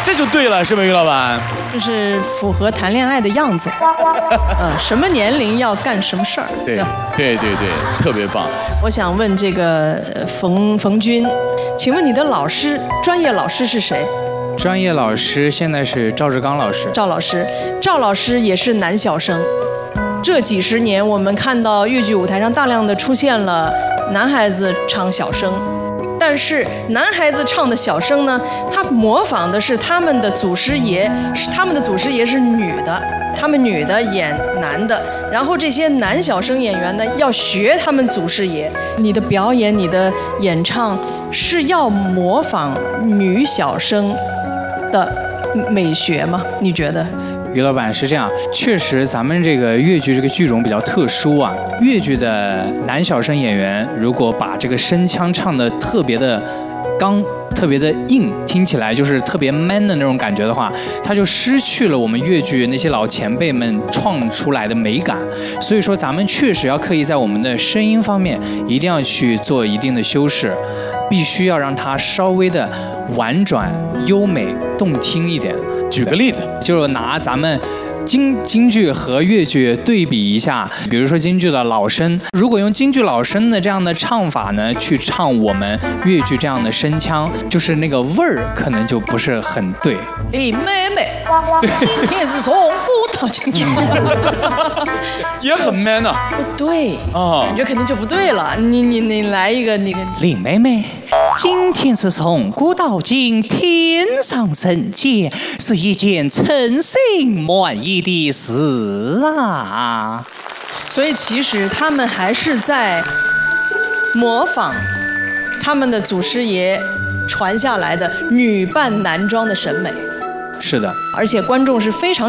这就对了，是吧，于老板？ 就是符合谈恋爱的样子。什么年龄要干什么事儿。 对，特别棒。 我想问这个冯军，请问你的专业老师是谁？ 专业老师现在是赵志刚老师。 赵老师也是男小生。这几十年，我们看到粤剧舞台上大量的出现了男孩子唱小生，但是男孩子唱的小生呢，他模仿的是他们的祖师爷，是女的，他们女的演男的，然后这些男小生演员呢要学他们祖师爷。你的表演，你的演唱是要模仿女小生的美学吗？你觉得？ 于老板是这样，确实咱们这个粤剧这个剧种比较特殊啊。粤剧的男小生演员如果把这个声腔唱得特别的刚、特别的硬，听起来就是特别 man 的那种感觉的话，他就失去了我们粤剧那些老前辈们创出来的美感。所以说咱们确实要刻意在我们的声音方面一定要去做一定的修饰，必须要让它稍微的婉转、优美、动听一点。 举个例子， 就是拿咱们京剧和粤剧对比一下，比如说京剧的老生，如果用京剧老生的这样的唱法呢，去唱我们粤剧这样的声腔，就是那个味儿可能就不是很对。 妹妹，今天是从骨头进去， 也很 man 啊。 不对，感觉肯定就不对了。你来一个那个。 林妹妹，今天是从古到今，天上人间，是一件称心满意的事啊。 所以其实他们还是在模仿他们的祖师爷传下来的女扮男装的审美。 是的， 而且观众是非常